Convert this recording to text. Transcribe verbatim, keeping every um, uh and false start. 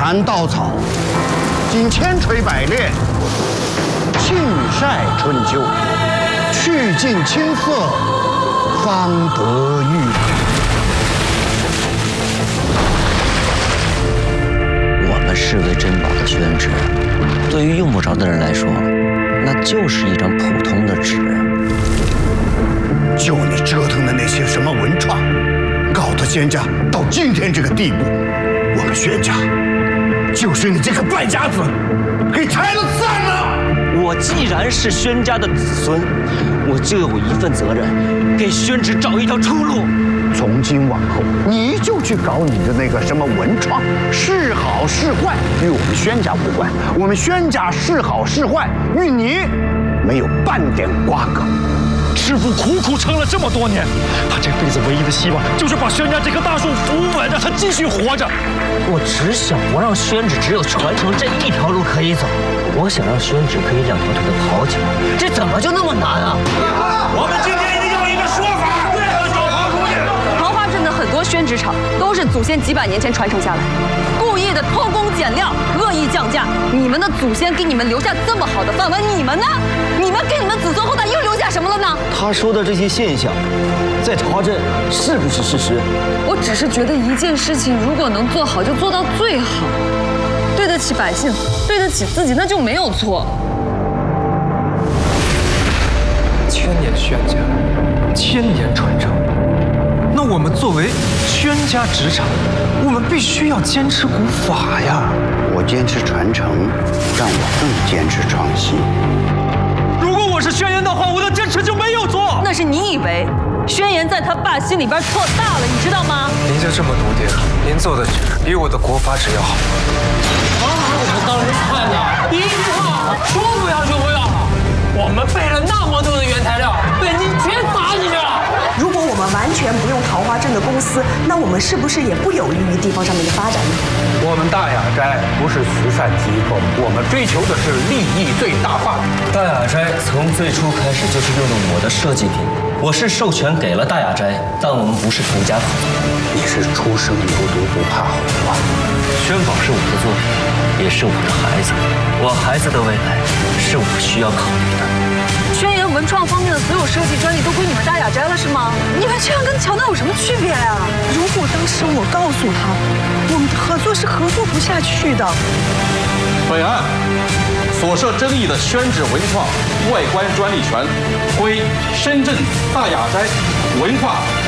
缠稻草，经千锤百炼，庆晒春秋，去尽青涩，方得玉。 我们视为珍宝的宣纸，对于用不着的人来说，那就是一张普通的纸。 就你折腾的那些什么文创，搞得宣家到今天这个地步，我们宣家就是你这个败家子给拆了散了。 我既然是宣家的子孙，我就有一份责任，给宣纸找一条出路。 从今往后，你就去搞你的那个什么文创，是好是坏与我们宣家无关。我们宣家是好是坏与你没有半点瓜葛。 师傅苦苦撑了这么多年，他这辈子唯一的希望就是把宣家这棵大树扶稳，让它继续活着。 我只想不让宣纸只有传承这一条路可以走，我想让宣纸可以两条腿的跑起来，这怎么就那么难啊？ 我们今天一定要有一个说法，要找黄书记。 桃花镇的很多宣纸厂都是祖先几百年前传承下来，故意的偷工减料，恶意降价。你们的祖先给你们留下这么好的饭碗，你们呢？你们给你们子孙后代又留下什么了呢？ 他说的这些现象，在桃花镇是不是事实？ 我只是觉得一件事情如果能做好，就做到最好，对得起百姓，对得起自己，那就没有错。 千年宣家，千年传承。那我们作为宣家职场，我们必须要坚持古法呀。 我坚持传承，让我更坚持创新。 如果我是宣言的话，我的坚持就没有错。 那是你以为，宣言在他爸心里边错大了，你知道吗？ 您就这么笃定，您做的纸比我的国法纸要好。 我们当时看的第一句话说不要就不要，我们备了那么多的原材料，本金全砸进去了。 如果我们完全不用桃花镇的公司，那我们是不是也不有利于地方上面的发展呢？ 我们大雅斋不是慈善机构，我们追求的是利益最大化。 大雅斋从最初开始就是用的我的设计品，我是授权给了大雅斋，但我们不是同家合作。 你是初生牛犊不怕虎啊！ 宣宝是我的作品，也是我的孩子，我孩子的未来是我需要考虑的。 宣言文创方面的所有设计专利都归你们大雅斋了是吗？你们这样跟乔纳有什么区别呀？ 如果当时我告诉他，我们的合作是合作不下去的。 本案所涉争议的宣纸文创外观专利权归深圳大雅斋文化